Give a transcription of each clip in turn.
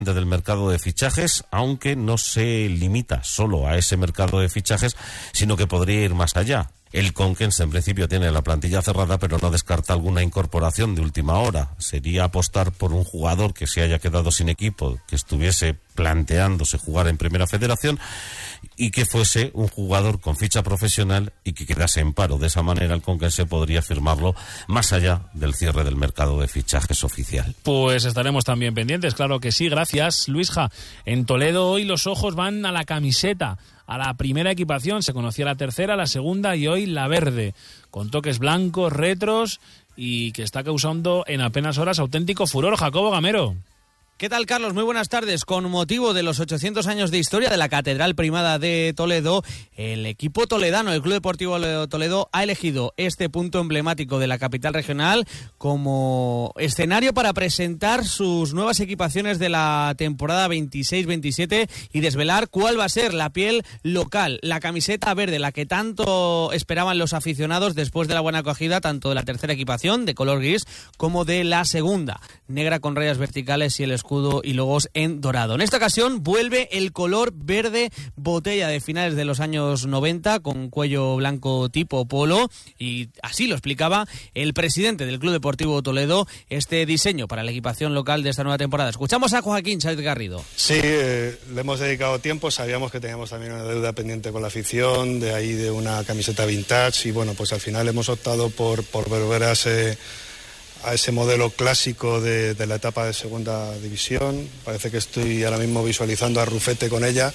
del mercado de fichajes, aunque no se limita solo a ese mercado de fichajes, sino que podría ir más allá. El Conquense en principio tiene la plantilla cerrada, pero no descarta alguna incorporación de última hora. Sería apostar por un jugador que se haya quedado sin equipo, que estuviese planteándose jugar en Primera Federación y que fuese un jugador con ficha profesional y que quedase en paro. De esa manera el Conquense podría firmarlo más allá del cierre del mercado de fichajes oficial. Pues estaremos también pendientes, claro que sí. Gracias, Luisja. En Toledo hoy los ojos van a la camiseta, a la primera equipación. Se conocía la tercera, la segunda y hoy la verde, con toques blancos, retros y que está causando en apenas horas auténtico furor. Jacobo Gamero. ¿Qué tal, Carlos? Muy buenas tardes. Con motivo de los 800 años de historia de la Catedral Primada de Toledo, el equipo toledano, el Club Deportivo Toledo, ha elegido este punto emblemático de la capital regional como escenario para presentar sus nuevas equipaciones de la temporada 26-27 y desvelar cuál va a ser la piel local, la camiseta verde, la que tanto esperaban los aficionados después de la buena acogida tanto de la tercera equipación, de color gris, como de la segunda, negra con rayas verticales y el escudo y logos en dorado. En esta ocasión vuelve el color verde botella de finales de los años 90 con cuello blanco tipo polo, y así lo explicaba el presidente del Club Deportivo Toledo, este diseño para la equipación local de esta nueva temporada. Escuchamos a Joaquín Sáez Garrido. Sí, le hemos dedicado tiempo, sabíamos que teníamos también una deuda pendiente con la afición, de ahí de una camiseta vintage, y bueno, pues al final hemos optado por volver a ese modelo clásico de la etapa de segunda división. Parece que estoy ahora mismo visualizando a Rufete con ella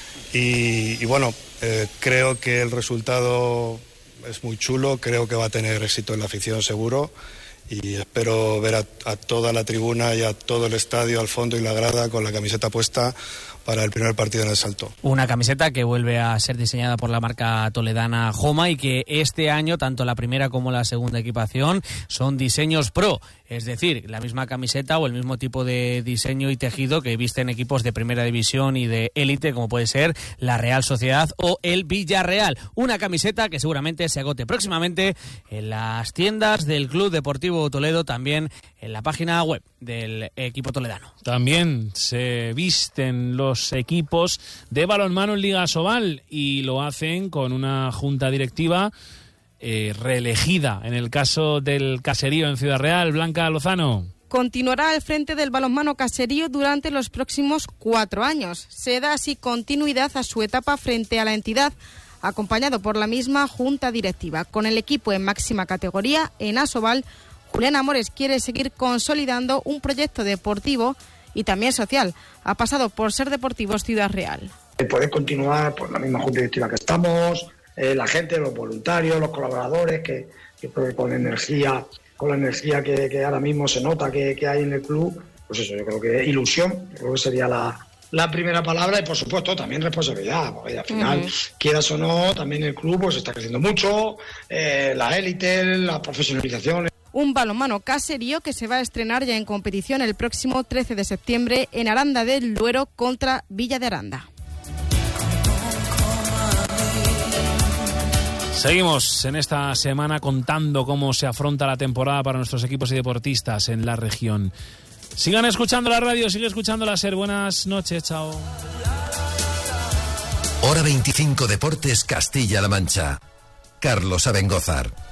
y bueno, creo que el resultado es muy chulo, creo que va a tener éxito en la afición seguro, y espero ver a toda la tribuna y a todo el estadio al fondo y la grada con la camiseta puesta para el primer partido en el Salto. Una camiseta que vuelve a ser diseñada por la marca toledana Joma y que este año tanto la primera como la segunda equipación son diseños pro, es decir, la misma camiseta o el mismo tipo de diseño y tejido que visten equipos de primera división y de élite como puede ser la Real Sociedad o el Villarreal. Una camiseta que seguramente se agote próximamente en las tiendas del Club Deportivo Toledo, también en la página web del equipo toledano. También se visten los equipos de balonmano en Liga Asobal y lo hacen con una junta directiva reelegida. En el caso del Caserío en Ciudad Real, Blanca Lozano. Continuará al frente del balonmano Caserío durante los próximos 4 años. Se da así continuidad a su etapa frente a la entidad, acompañado por la misma junta directiva. Con el equipo en máxima categoría en Asobal, Julián Amores quiere seguir consolidando un proyecto deportivo y también social. Ha pasado por Ser Deportivos Ciudad Real. Poder continuar por la misma junta directiva que estamos, la gente, los voluntarios, los colaboradores, que con energía, con la energía que ahora mismo se nota que hay en el club, pues eso, yo creo que ilusión, yo creo que sería la primera palabra, y por supuesto también responsabilidad, porque al final, quieras o no, también el club pues está creciendo mucho, la élite, la profesionalización. Un balonmano Caserío que se va a estrenar ya en competición el próximo 13 de septiembre en Aranda del Duero contra Villa de Aranda. Seguimos en esta semana contando cómo se afronta la temporada para nuestros equipos y deportistas en la región. Sigan escuchando la radio, sigue escuchando la SER. Buenas noches, chao. Hora 25 Deportes Castilla-La Mancha. Carlos Abengózar.